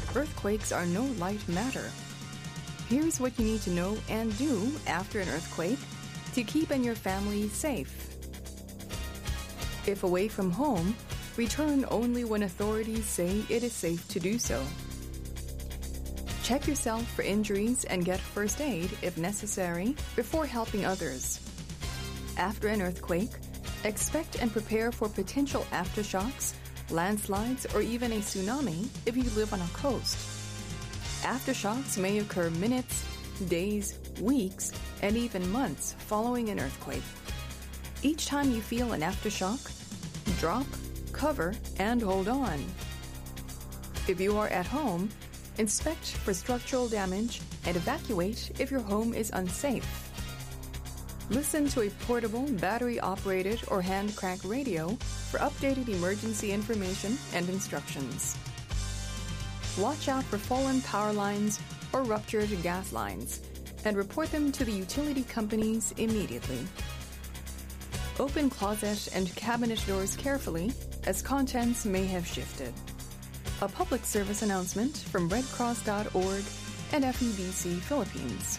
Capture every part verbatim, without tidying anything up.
earthquakes are no light matter. Here's what you need to know and do after an earthquake to keep and your family safe. If away from home, return only when authorities say it is safe to do so. Check yourself for injuries and get first aid if necessary before helping others. After an earthquake, expect and prepare for potential aftershocks, landslides, or even a tsunami if you live on a coast. Aftershocks may occur minutes, days, weeks, and even months following an earthquake. Each time you feel an aftershock, drop, cover, and hold on. If you are at home, inspect for structural damage and evacuate if your home is unsafe. Listen to a portable, battery-operated or hand-crank radio for updated emergency information and instructions. Watch out for fallen power lines or ruptured gas lines and report them to the utility companies immediately. Open closet and cabinet doors carefully as contents may have shifted. A public service announcement from red cross dot org and F E B C Philippines.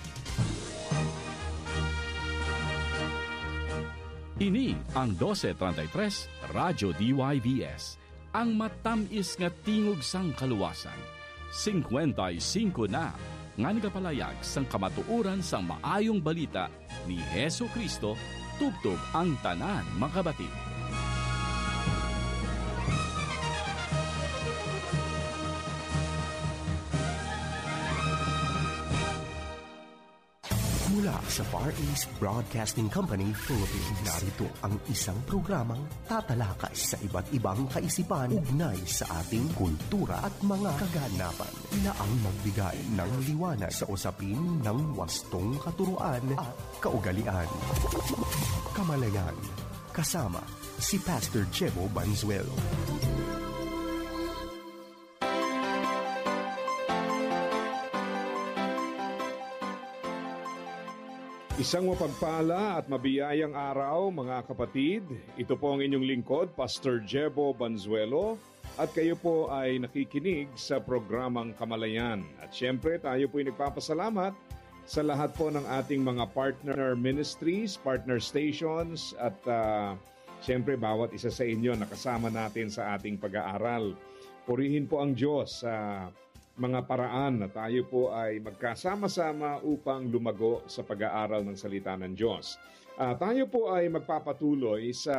Ini ang twelve thirty-three Radyo D Y V S, ang matamis nga tingog sang kaluwasan. fifty-five na nga nagapalayag sang kamatuoran sang maayong balita ni Hesu Kristo tubtob ang tanan makabati. Mula sa Far East Broadcasting Company, Philippines, narito ang isang programang tatalakay sa iba't ibang kaisipan ugnay sa ating kultura at mga kaganapan na ang magbigay ng liwanag sa usapin ng wastong katuruan at kaugalian. Kamalayan, kasama si Pastor Jebo Banzuelo. Isang mapagpala at mabiyayang araw mga kapatid. Ito po ang inyong lingkod, Pastor Jebo Banzuelo, at kayo po ay nakikinig sa programang Kamalayan. At syempre tayo po ay nagpapasalamat sa lahat po ng ating mga partner ministries, partner stations, at uh, syempre bawat isa sa inyo nakasama natin sa ating pag-aaral. Purihin po ang Diyos sa uh, mga paraan na tayo po ay magkasama-sama upang lumago sa pag-aaral ng salita ng Diyos. Uh, tayo po ay magpapatuloy sa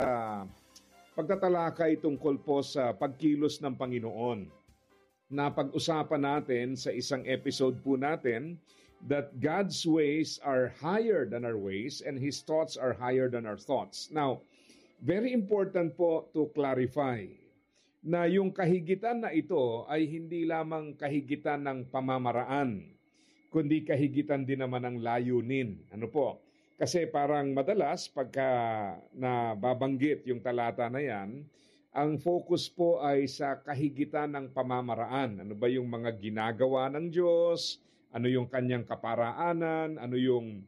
pagtatalakay tungkol po sa pagkilos ng Panginoon. Napag-usapan natin sa isang episode po natin that God's ways are higher than our ways and His thoughts are higher than our thoughts. Now, very important po to clarify na yung kahigitan na ito ay hindi lamang kahigitan ng pamamaraan, kundi kahigitan din naman ng layunin. Ano po? Kasi parang madalas pagka nababanggit yung talata na yan, ang focus po ay sa kahigitan ng pamamaraan. Ano ba yung mga ginagawa ng Diyos? Ano yung kanyang kaparaanan? Ano yung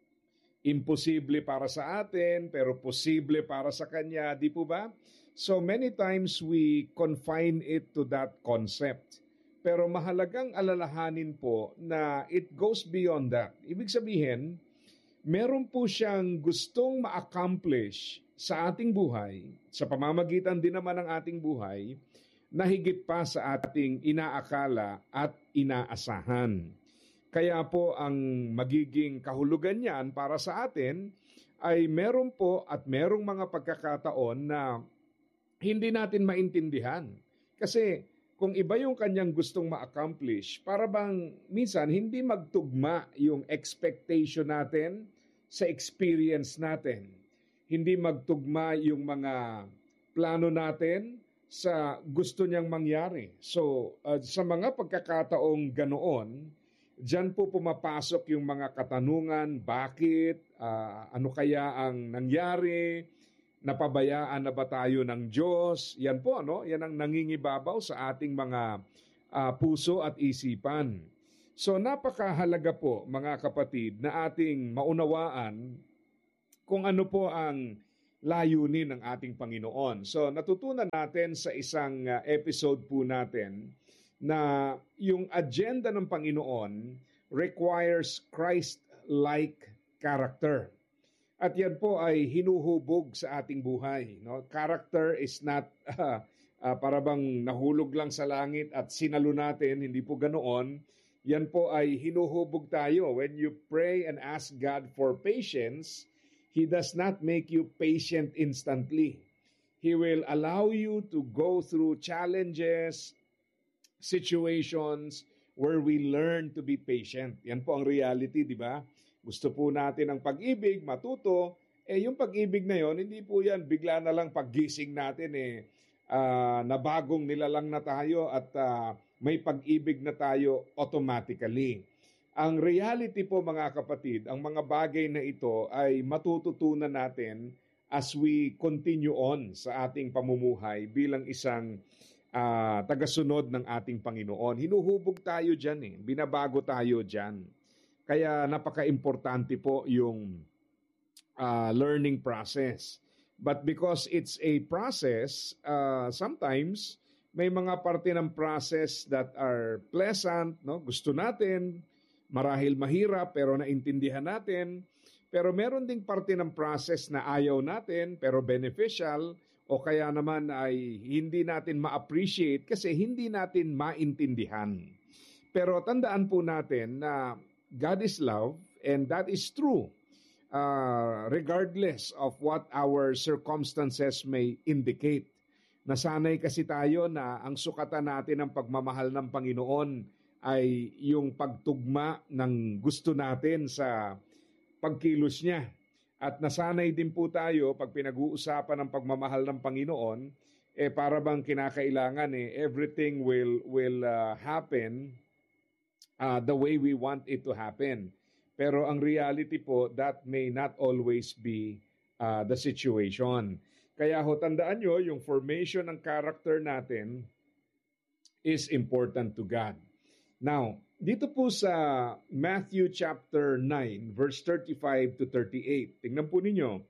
imposible para sa atin pero posible para sa Kanya? Di po ba? So many times we confine it to that concept. Pero mahalagang alalahanin po na it goes beyond that. Ibig sabihin, meron po siyang gustong ma-accomplish sa ating buhay, sa pamamagitan din naman ng ating buhay, na higit pa sa ating inaakala at inaasahan. Kaya po ang magiging kahulugan niyan para sa atin ay meron po at merong mga pagkakataon na hindi natin maintindihan. Kasi kung iba yung kanyang gustong ma-accomplish, para bang minsan hindi magtugma yung expectation natin sa experience natin. Hindi magtugma yung mga plano natin sa gusto niyang mangyari. So uh, sa mga pagkakataong ganoon, diyan po pumapasok yung mga katanungan, bakit, uh, ano kaya ang nangyari, napabayaan na ba tayo ng Diyos? Yan po, no? Yan ang nangingibabaw sa ating mga uh, puso at isipan. So napakahalaga po, mga kapatid, na ating maunawaan kung ano po ang layunin ng ating Panginoon. So natutunan natin sa isang uh, episode po natin na yung agenda ng Panginoon requires Christ-like character. At yan po ay hinuhubog sa ating buhay. No? Character is not uh, uh, para bang nahulog lang sa langit at sinalo natin, hindi po ganoon. Yan po ay hinuhubog tayo. When you pray and ask God for patience, He does not make you patient instantly. He will allow you to go through challenges, situations where we learn to be patient. Yan po ang reality, di ba? Gusto po natin ang pag-ibig, matuto. Eh, yung pag-ibig na yon, hindi po yan bigla na lang paggising natin eh, uh, na bagong nilalang na tayo at uh, may pag-ibig na tayo automatically. Ang reality po mga kapatid, ang mga bagay na ito ay matututunan natin as we continue on sa ating pamumuhay bilang isang uh, tagasunod ng ating Panginoon. Hinuhubog tayo dyan eh, binabago tayo dyan. Kaya napaka-importante po yung uh, learning process. But because it's a process, uh, sometimes may mga parte ng process that are pleasant, no? Gusto natin, marahil mahirap pero naintindihan natin. Pero meron ding parte ng process na ayaw natin pero beneficial o kaya naman ay hindi natin ma-appreciate kasi hindi natin maintindihan. Pero tandaan po natin na God is love and that is true uh, regardless of what our circumstances may indicate. Nasanay kasi tayo na ang sukatan natin ng pagmamahal ng Panginoon ay yung pagtugma ng gusto natin sa pagkilos niya. At nasanay din po tayo pag pinag-uusapan ng pagmamahal ng Panginoon, eh para bang kinakailangan eh everything will will uh, happen uh, the way we want it to happen. Pero ang reality po, that may not always be uh, the situation. Kaya ho, tandaan nyo, yung formation ng character natin is important to God. Now, dito po sa Matthew chapter nine, verse thirty-five to thirty-eight, tingnan po ninyo.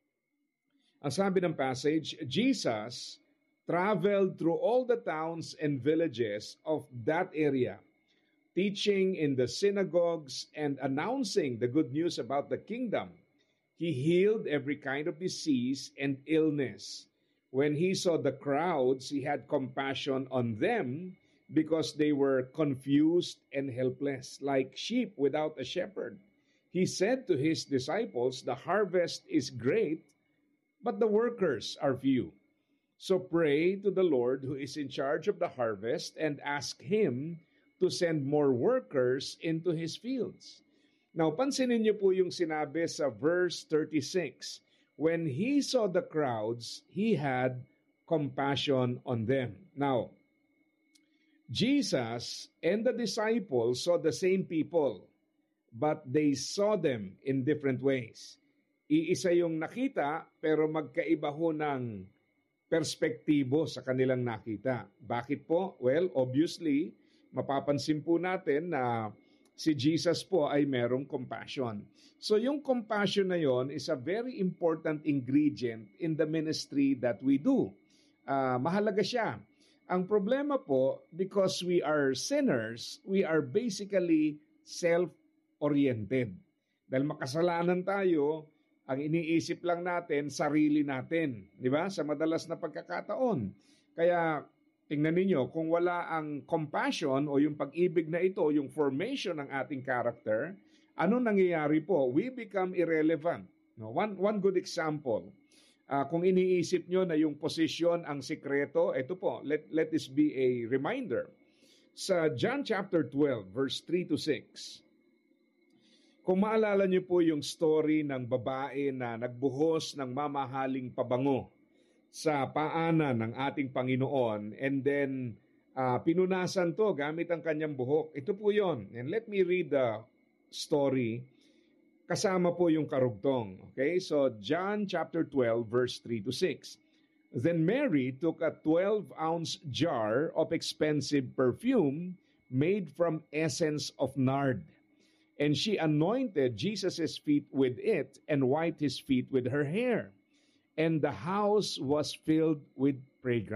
Ang sabi ng passage, Jesus traveled through all the towns and villages of that area, teaching in the synagogues and announcing the good news about the kingdom. He healed every kind of disease and illness. When he saw the crowds, he had compassion on them because they were confused and helpless, like sheep without a shepherd. He said to his disciples, "The harvest is great, but the workers are few. So pray to the Lord who is in charge of the harvest and ask him to send more workers into his fields." Now, pansinin niyo po yung sinabi sa verse thirty-six. When he saw the crowds, he had compassion on them. Now, Jesus and the disciples saw the same people, but they saw them in different ways. Iisa yung nakita, pero magkaiba ho ng perspektibo sa kanilang nakita. Bakit po? Well, obviously, mapapansin po natin na si Jesus po ay merong compassion. So yung compassion na yon is a very important ingredient in the ministry that we do. Uh, mahalaga siya. Ang problema po, because we are sinners, we are basically self-oriented. Dahil makasalanan tayo, ang iniisip lang natin, sarili natin. Di ba? Sa madalas na pagkakataon. Kaya tingnan ninyo, kung wala ang compassion o yung pag-ibig na ito, yung formation ng ating character, ano nangyayari po? We become irrelevant. No? One, one good example, uh, kung iniisip nyo na yung posisyon ang sikreto, ito po, let, let this be a reminder. Sa John chapter twelve, verse three to six, kung maalala nyo po yung story ng babae na nagbuhos ng mamahaling pabango sa paanan ng ating Panginoon and then uh, pinunasan to gamit ang kanyang buhok. Ito po yon. And let me read the story. Kasama po yung karugtong. Okay? So John chapter twelve verse three to six. Then Mary took a twelve-ounce jar of expensive perfume made from essence of nard. And she anointed Jesus' feet with it and wiped his feet with her hair. And the house was filled with fragrance.